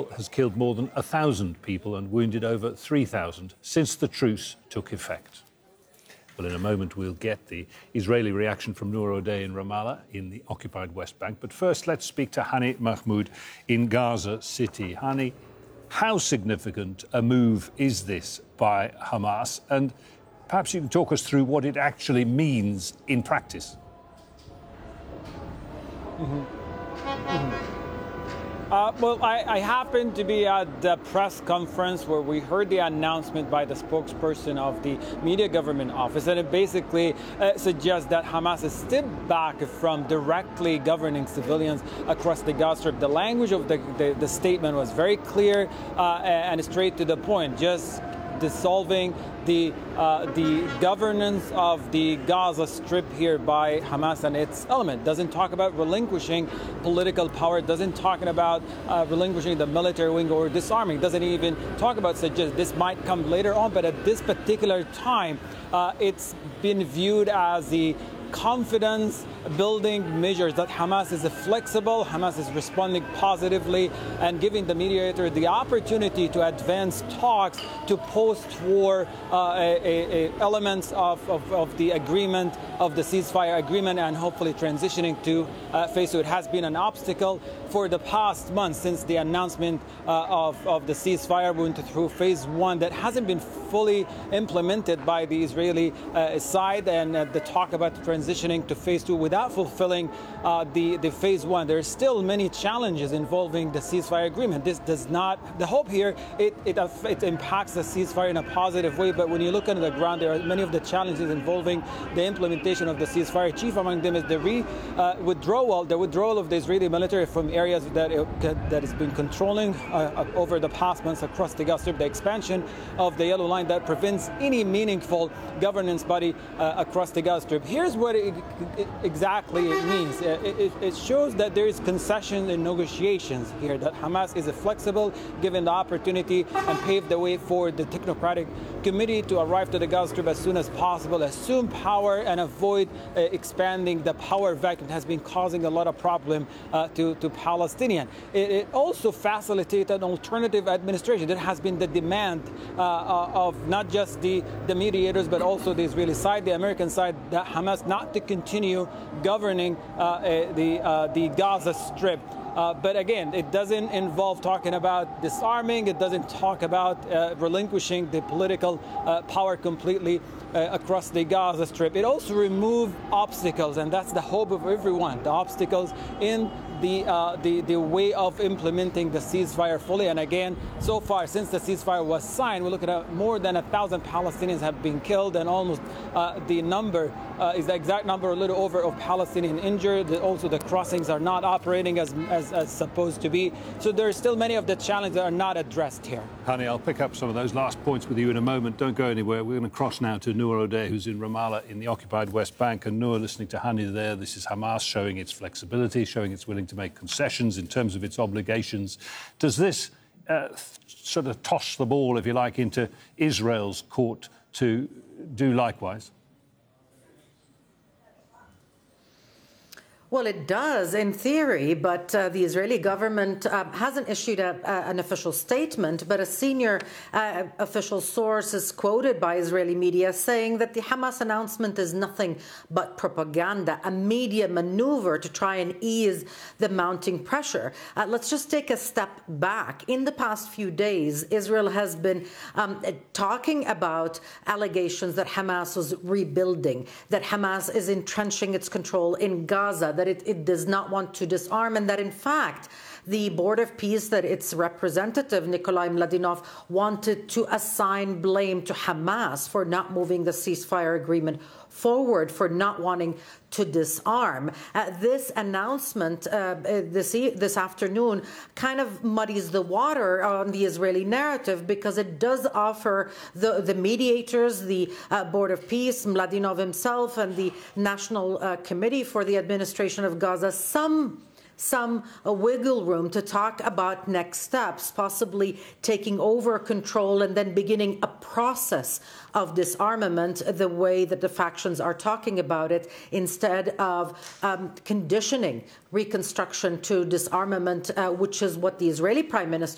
has killed more than 1,000 people and wounded over 3,000 since the truce took effect. Well, in a moment, we'll get the Israeli reaction from Noor Odeh in Ramallah in the occupied West Bank. But first, let's speak to Hani Mahmoud in Gaza City. Hani, how significant a move is this by Hamas? And perhaps you can talk us through what it actually means in practice. I happened to be at the press conference where we heard the announcement by the spokesperson of the media government office, and it basically suggests that Hamas has stepped back from directly governing civilians across the Gaza Strip. The language of the statement was very clear and straight to the point, just dissolving the governance of the Gaza Strip here by Hamas and its element. Doesn't talk about relinquishing political power, doesn't talk about relinquishing the military wing or disarming, doesn't even talk about suggest this might come later on, but at this particular time, it's been viewed as the confidence building measures that Hamas is flexible, Hamas is responding positively and giving the mediator the opportunity to advance talks to post-war elements of the agreement, of the ceasefire agreement, and hopefully transitioning to phase two. It has been an obstacle for the past month since the announcement of the ceasefire. We went through phase one that hasn't been fully implemented by the Israeli side, and the talk about transitioning to phase two without fulfilling the phase one. There are still many challenges involving the ceasefire agreement. This does not, the hope here, it impacts the ceasefire in a positive way, but when you look on the ground, there are many of the challenges involving the implementation of the ceasefire. Chief among them is the withdrawal of the Israeli military from areas that has been controlling over the past months across the Gaza Strip, the expansion of the yellow line that prevents any meaningful governance body across the Gaza Strip. Here's what exactly it means. It shows that there is concession in negotiations here, that Hamas is flexible, given the opportunity, and pave the way for the technocratic committee to arrive to the Gaza Strip as soon as possible, assume power, and avoid expanding the power vacuum that has been causing a lot of problem to Palestinians. It also facilitates an alternative administration. That has been the demand of not just the mediators, but also the Israeli side, the American side, that Hamas not to continue governing the Gaza Strip. But again, it doesn't involve talking about disarming. It doesn't talk about relinquishing the political power completely across the Gaza Strip. It also removes obstacles, and that's the hope of everyone, the obstacles in the way of implementing the ceasefire fully. And again, so far, since the ceasefire was signed, we're looking at more than 1,000 Palestinians have been killed, and almost the number is the exact number, a little over, of Palestinians injured. Also, the crossings are not operating as supposed to be. So there are still many of the challenges that are not addressed here. Hani, I'll pick up some of those last points with you in a moment. Don't go anywhere. We're going to cross now to Noor Odeh, who's in Ramallah in the occupied West Bank. And Noor, listening to Hani there, this is Hamas showing its flexibility, showing it's willing to make concessions in terms of its obligations. Does this sort of toss the ball, if you like, into Israel's court to do likewise? Well, it does in theory, but the Israeli government hasn't issued an official statement, but a senior official source is quoted by Israeli media saying that the Hamas announcement is nothing but propaganda, a media maneuver to try and ease the mounting pressure. Let's just take a step back. In the past few days, Israel has been talking about allegations that Hamas was rebuilding, that Hamas is entrenching its control in Gaza, that it does not want to disarm, and that in fact the Board of Peace, that its representative Nikolai Mladinov wanted to assign blame to Hamas for not moving the ceasefire agreement forward, for not wanting to disarm. This announcement this afternoon kind of muddies the water on the Israeli narrative, because it does offer the mediators, the Board of Peace, Mladinov himself, and the National Committee for the Administration of Gaza some wiggle room to talk about next steps, possibly taking over control and then beginning a process of disarmament the way that the factions are talking about it, instead of conditioning reconstruction to disarmament, which is what the Israeli Prime Minister